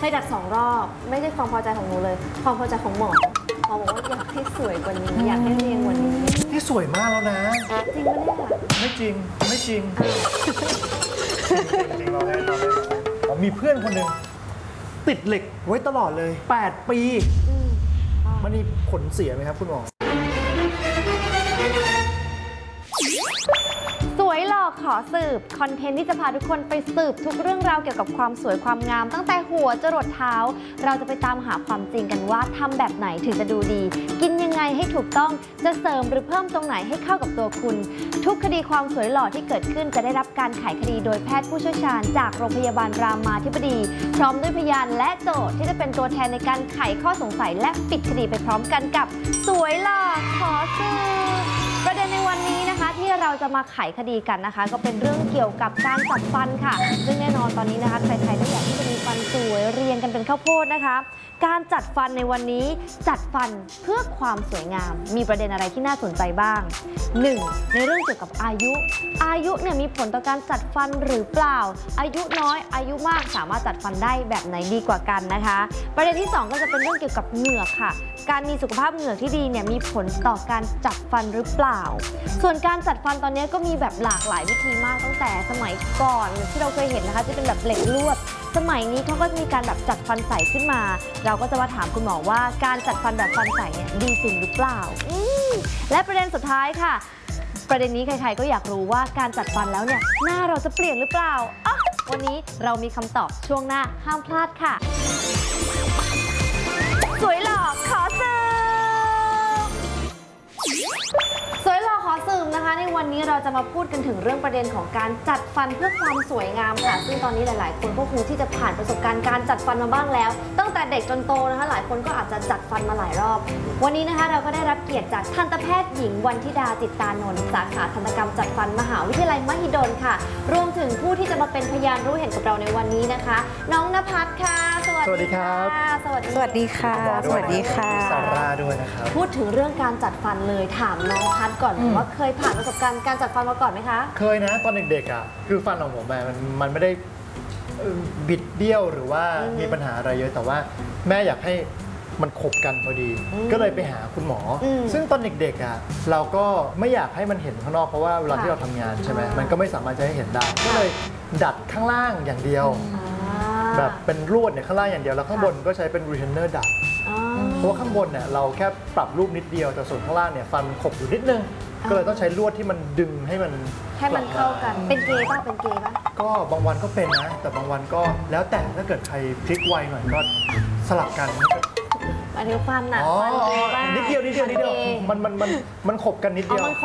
ยดัด2 รอบไม่ใช่ความพอใจของหนูเลยความพอใจของหมอบอกว่าอยากให้สวยกว่านี้อยากให้เรียงกว่านี้ที่สวยมากแล้วนะจริงปะเนี่ยไม่จริงไม่จริงจริงเราให้ผมมีเพื่อนคนหนึ่งติดเหล็กไว้ตลอดเลย8 ปีมันมีผลเสียไหมครับคุณหมอสวยหล่อขอสืบคอนเทนต์ที่จะพาทุกคนไปสืบทุกเรื่องราวเกี่ยวกับความสวยความงามตั้งแต่หัวจรดเท้าเราจะไปตามหาความจริงกันว่าทำแบบไหนถึงจะดูดีกินยังไงให้ถูกต้องจะเสริมหรือเพิ่มตรงไหนให้เข้ากับตัวคุณทุกคดีความสวยหล่อที่เกิดขึ้นจะได้รับการไขคดีโดยแพทย์ผู้เชี่ยวชาญจากโรงพยาบาลรามาธิบดีพร้อมด้วยพยานและโจทย์ที่จะเป็นตัวแทนในการไขข้อสงสัยและปิดคดีไปพร้อมกันกับสวยหล่อขอสืบประเด็นในวันนี้นะคะที่เราจะมาไขคดีกันนะคะก็เป็นเรื่องเกี่ยวกับการจัดฟันค่ะซึ่งแน่นอนตอนนี้นะคะใครๆก็อยากที่จะมีฟันสวยเรียงกันเป็นข้าวโพดนะคะการจัดฟันในวันนี้จัดฟันเพื่อความสวยงามมีประเด็นอะไรที่น่าสนใจบ้าง 1. ในเรื่องเกี่ยวกับอายุเนี่ยมีผลต่อการจัดฟันหรือเปล่าอายุน้อยอายุมากสามารถจัดฟันได้แบบไหนดีกว่ากันนะคะประเด็นที่2ก็จะเป็นเรื่องเกี่ยวกับเหงือกค่ะการมีสุขภาพเหงือกที่ดีเนี่ยมีผลต่อการจัดฟันหรือเปล่าส่วนการจัดฟันตอนนี้ก็มีแบบหลากหลายวิธีมากตั้งแต่สมัยก่อนที่เราเคยเห็นนะคะจะเป็นแบบเหล็กลวดสมัยนี้เขาก็มีการแบบจัดฟันใสขึ้นมาเราก็จะมาถามคุณหมอว่าการจัดฟันแบบฟันใสเนี่ยดีจริงหรือเปล่าและประเด็นสุดท้ายค่ะประเด็นนี้ใครๆก็อยากรู้ว่าการจัดฟันแล้วเนี่ยหน้าเราจะเปลี่ยนหรือเปล่าวันนี้เรามีคำตอบช่วงหน้าห้ามพลาดค่ะสวยหล่อขอสืบสวยหล่อขอสืบนะคะในวันนี้เราจะมาพูดกันถึงเรื่องประเด็นของการจัดฟันเพื่อความสวยงามค่ะซึ่งตอนนี้หลายๆคนก็คงที่จะผ่านประสบการณ์การจัดฟันมาบ้างแล้วตั้งแต่เด็กจนโตนะคะหลายคนก็อาจจะจัดฟันมาหลายรอบวันนี้นะคะเราก็ได้รับเกียรติจากทันตแพทย์หญิงวันธิดาจิตตานนท์สาขาทันตกรรมจัดฟันมหาวิทยาลัยมหิดลค่ะรวมถึงผู้ที่จะมาเป็นพยานรู้เห็นกับเราในวันนี้นะคะน้องณภัสค่ะสวัสดีครับสวัสดีค่ะสวัสดีค่ะซาร่าด้วยนะครับพูดถึงเรื่องการจัดฟันเลยถามน้องพัสก่อนว่าเคยผ่านประสบการณ์การจัดฟันมาก่อนไหมคะเคยนะตอนเด็กๆอ่ะคือฟันของผมมันไม่ได้บิดเบี้ยวหรือว่ามีปัญหาอะไรเยอะแต่ว่าแม่อยากให้มันขบกันพอดีก็เลยไปหาคุณหมอซึ่งตอนเด็กๆอ่ะเราก็ไม่อยากให้มันเห็นข้างนอกเพราะว่าเวลาที่เราทำงานใช่ไหมมันก็ไม่สามารถจะให้เห็นได้ก็เลยดัดข้างล่างอย่างเดียวแบบเป็นลวดเนี่ยข้างล่างอย่างเดียวแล้วข้างบนก็ใช้เป็นรีเทนเนอร์ดัดเพราะว่าข้างบนเนี่ยเราแค่ปรับรูปนิดเดียวแต่ส่วนข้างล่างเนี่ยฟันมันขบอยู่นิดนึงก็เลยต้องใช้ลวดที่มันดึงให้มันเข้ากันเป็นเกย์ป่ะเป็นเกย์ป่ะก็บางวันก็เป็นนะแต่บางวันก็แล้วแต่ถ้าเกิดใครพลิกไวหน่อยก็สลับกันมาถึงฟันน่ะนิดเดียวมันขบกันนิดเดียว